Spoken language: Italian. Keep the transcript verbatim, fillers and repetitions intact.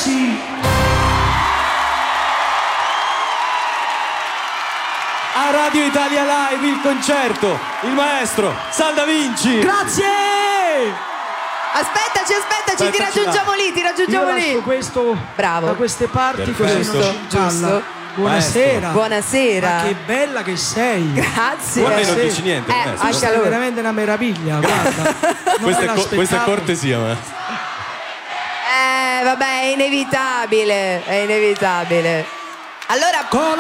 Vinci. A Radio Italia Live il concerto, il maestro Sal Da Vinci. Grazie. Aspettaci, aspettaci, ti Aspettaci raggiungiamo là. lì, ti raggiungiamo Io lascio lì. questo Bravo. da queste parti Perfetto. così non ci Giusto, incalla. Buonasera. Buonasera. Ma che bella che sei. Grazie. Guarda, Sì. non dici niente, Eh, maestro. anche Sei allora. veramente una meraviglia, guarda. Non Questa, me è co- questa è l'aspettavo. cortesia, ma. Eh, vabbè, è inevitabile, è inevitabile. Allora, Con